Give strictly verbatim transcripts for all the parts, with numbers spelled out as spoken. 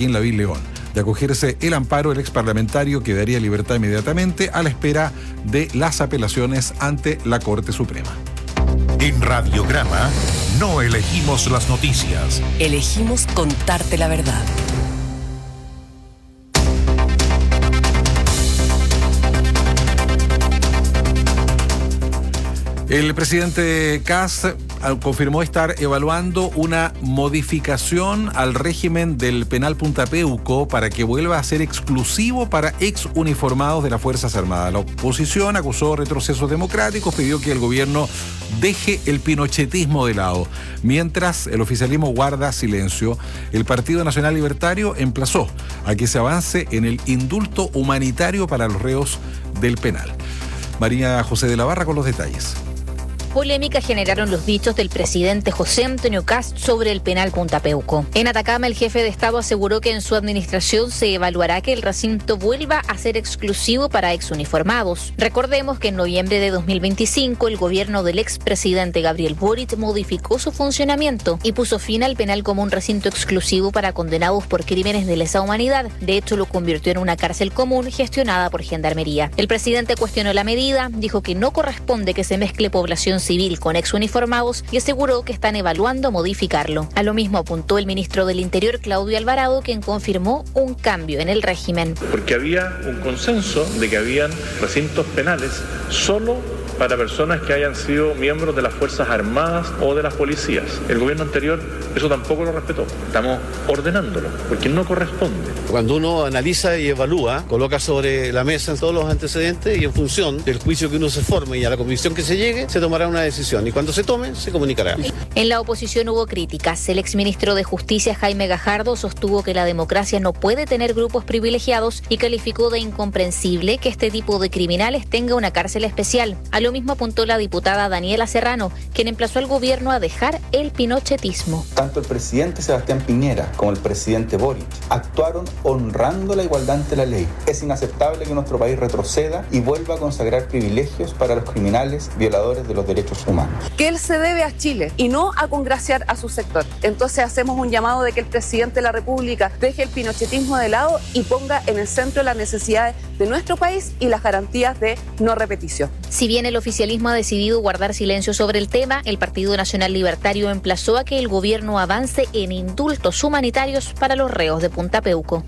Joaquín Lavín León. De acogerse el amparo, el exparlamentario quedaría en libertad inmediatamente a la espera de las apelaciones ante la Corte Suprema. En Radiograma no elegimos las noticias. Elegimos contarte la verdad. El presidente Kast confirmó estar evaluando una modificación al régimen del penal Punta Peuco para que vuelva a ser exclusivo para ex uniformados de las Fuerzas Armadas. La oposición acusó retrocesos democráticos, pidió que el gobierno deje el pinochetismo de lado. Mientras el oficialismo guarda silencio, el Partido Nacional Libertario emplazó a que se avance en el indulto humanitario para los reos del penal. María José de la Barra con los detalles. Polémica generaron los dichos del presidente José Antonio Kast sobre el penal Punta Peuco. En Atacama, el jefe de Estado aseguró que en su administración se evaluará que el recinto vuelva a ser exclusivo para exuniformados. Recordemos que en noviembre de dos mil veinticinco, el gobierno del expresidente Gabriel Boric modificó su funcionamiento y puso fin al penal como un recinto exclusivo para condenados por crímenes de lesa humanidad. De hecho, lo convirtió en una cárcel común gestionada por Gendarmería. El presidente cuestionó la medida, dijo que no corresponde que se mezcle población civil con exuniformados y aseguró que están evaluando modificarlo. A lo mismo apuntó el ministro del Interior, Claudio Alvarado, quien confirmó un cambio en el régimen. Porque había un consenso de que habían recintos penales solo para personas que hayan sido miembros de las Fuerzas Armadas o de las policías. El gobierno anterior eso tampoco lo respetó. Estamos ordenándolo, porque no corresponde. Cuando uno analiza y evalúa, coloca sobre la mesa todos los antecedentes y en función del juicio que uno se forme y a la convicción que se llegue, se tomará una decisión. Y cuando se tome, se comunicará. En la oposición hubo críticas. El exministro de Justicia, Jaime Gajardo, sostuvo que la democracia no puede tener grupos privilegiados y calificó de incomprensible que este tipo de criminales tenga una cárcel especial. A lo mismo apuntó la diputada Daniela Serrano, quien emplazó al gobierno a dejar el pinochetismo. Tanto el presidente Sebastián Piñera como el presidente Boric actuaron honrando la igualdad ante la ley. Es inaceptable que nuestro país retroceda y vuelva a consagrar privilegios para los criminales violadores de los derechos humanos. Que él se debe a Chile y no a congraciar a su sector. Entonces hacemos un llamado de que el presidente de la República deje el pinochetismo de lado y ponga en el centro las necesidades de nuestro país y las garantías de no repetición. Si bien el oficialismo ha decidido guardar silencio sobre el tema, el Partido Nacional Libertario emplazó a que el gobierno avance en indultos humanitarios para los reos de Punta Peuco.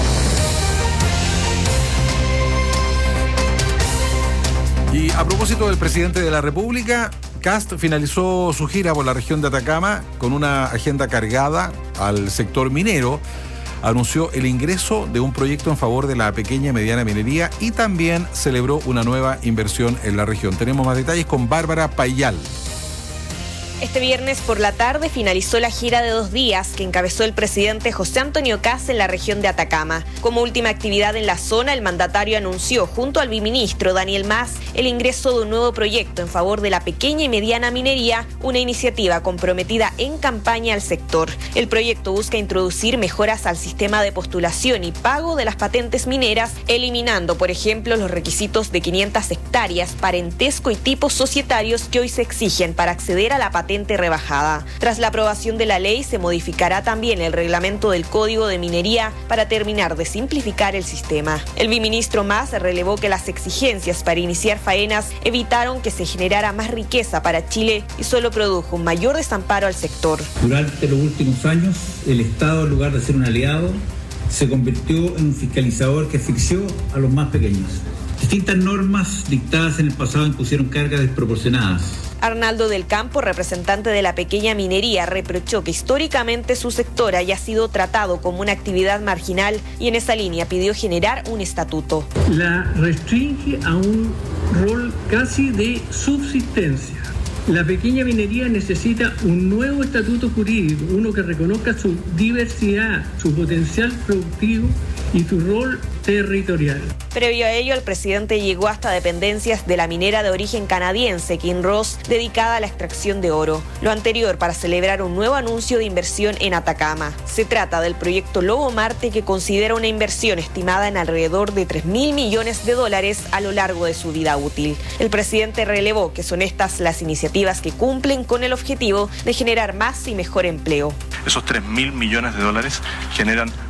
Y a propósito del presidente de la República, Kast finalizó su gira por la región de Atacama con una agenda cargada al sector minero. Anunció el ingreso de un proyecto en favor de la pequeña y mediana minería y también celebró una nueva inversión en la región. Tenemos más detalles con Bárbara Payal. Este viernes por la tarde finalizó la gira de dos días que encabezó el presidente José Antonio Kast en la región de Atacama. Como última actividad en la zona, el mandatario anunció junto al viceministro Daniel Mas el ingreso de un nuevo proyecto en favor de la pequeña y mediana minería, una iniciativa comprometida en campaña al sector. El proyecto busca introducir mejoras al sistema de postulación y pago de las patentes mineras, eliminando, por ejemplo, los requisitos de quinientas hectáreas, parentesco y tipos societarios que hoy se exigen para acceder a la patente rebajada. Tras la aprobación de la ley, se modificará también el reglamento del Código de Minería para terminar de simplificar el sistema. El viceministro Mas relevó que las exigencias para iniciar faenas evitaron que se generara más riqueza para Chile y solo produjo un mayor desamparo al sector. Durante los últimos años, el Estado, en lugar de ser un aliado, se convirtió en un fiscalizador que asfixió a los más pequeños. Distintas normas dictadas en el pasado impusieron cargas desproporcionadas. Arnaldo del Campo, representante de la pequeña minería, reprochó que históricamente su sector haya sido tratado como una actividad marginal y en esa línea pidió generar un estatuto. La restringe a un rol casi de subsistencia. La pequeña minería necesita un nuevo estatuto jurídico, uno que reconozca su diversidad, su potencial productivo y su rol territorial. Previo a ello, el presidente llegó hasta dependencias de la minera de origen canadiense, Kinross, dedicada a la extracción de oro. Lo anterior para celebrar un nuevo anuncio de inversión en Atacama. Se trata del proyecto Lobo Marte, que considera una inversión estimada en alrededor de tres mil millones de dólares a lo largo de su vida útil. El presidente relevó que son estas las iniciativas que cumplen con el objetivo de generar más y mejor empleo. Esos tres mil millones de dólares generan